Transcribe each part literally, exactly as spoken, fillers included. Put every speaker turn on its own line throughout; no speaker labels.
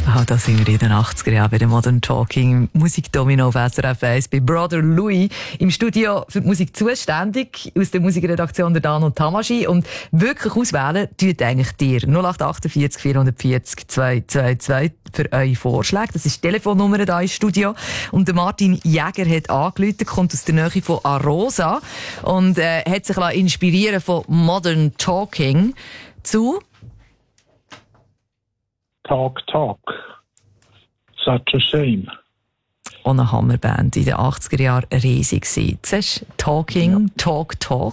Ah, da sind wir in den achtziger Jahren bei der Modern Talking. Musikdomino auf S R F eins bei Brother Louis. Im Studio für die Musik zuständig. Aus der Musikredaktion der Dan und Tamaschi. Und wirklich auswählen tut eigentlich dir. null acht vier acht vier vier null zwei zwei zwei für eure Vorschläge. Das ist die Telefonnummer hier im Studio. Und der Martin Jäger hat angerufen, kommt aus der Nähe von Arosa und äh, hat sich inspirieren von Modern Talking zu
Talk, Talk. Such a shame.
Und eine Hammerband in den achtziger Jahren riesig gewesen. Zuerst Talking, ja. Talk, Talk.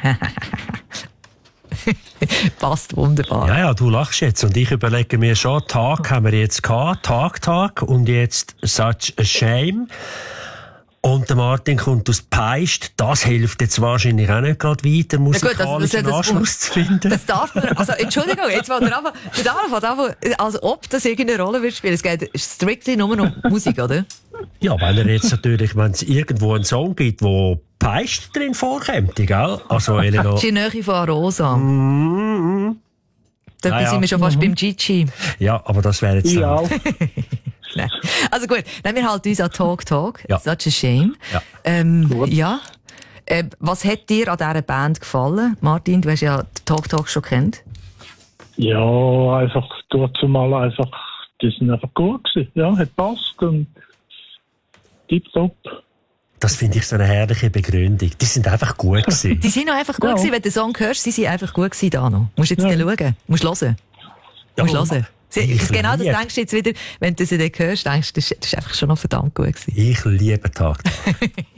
Passt wunderbar.
Ja, ja, du lachst jetzt. Und ich überlege mir schon, Tag haben wir jetzt gehabt, Tag, Tag, und jetzt Such a Shame. Und der Martin kommt aus Peist. Das hilft jetzt wahrscheinlich auch nicht gerade weiter, musikalischen
ja
Anschluss zu finden.
Das darf man, also Entschuldigung, jetzt wollt ihr einfach, der darf einfach, als ob das irgendeine Rolle wird spielen. Es geht strictly nur um Musik, oder?
Ja, weil er jetzt natürlich, wenn es irgendwo einen Song gibt, wo Peist drin vorkommt, gell? Also, Elena.
Das ist in der Nähe von Arosa.
Mm-hmm.
Da
ah, ja.
sind wir schon fast
mhm.
beim Gigi.
Ja, aber das wäre jetzt...
Ja.
Nein. Also gut, dann wir halten uns an Talk Talk.
Ja.
Such a shame.
Ja.
Ähm, ja. Äh, was hat dir an dieser Band gefallen? Martin, du hast ja Talk Talk schon kennt.
Ja, einfach dazu mal einfach, die sind einfach gut gewesen. Ja, hat passt und tipptopp.
Das finde ich so eine herrliche Begründung. Die sind einfach gut gewesen.
Die sind auch einfach gut
ja.
gewesen. Wenn du den Song hörst, sie sind einfach gut gewesen, Dano. Musst jetzt ja. nicht schauen. Musst hören.
Ja.
Musst hören. Sie,
Ich
genau das
liebe.
denkst du jetzt wieder, wenn du sie dann hörst, denkst du, das ist einfach schon noch verdammt gut gewesen.
Ich liebe Tag.